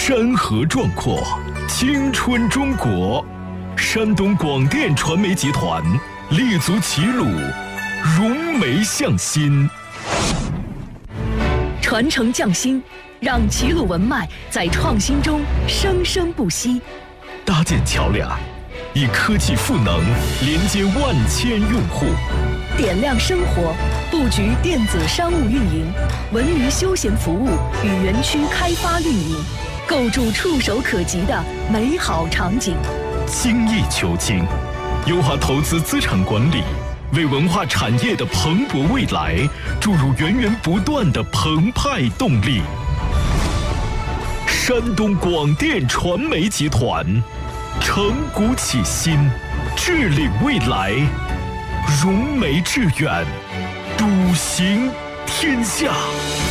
山河壮阔，青春中国。山东广电传媒集团立足齐鲁，融媒向心， 传承匠心，让齐鲁文脉在创新中生生不息。 搭建桥梁，以科技赋能连接万千用户。 点亮生活，布局电子商务运营、文娱休闲服务与园区开发运营，构筑触手可及的美好场景。 精益求精，优化投资资产管理，为文化产业的蓬勃未来注入源源不断的澎湃动力。山东广电传媒集团，承股启新，致领未来，融媒致远，笃行天下。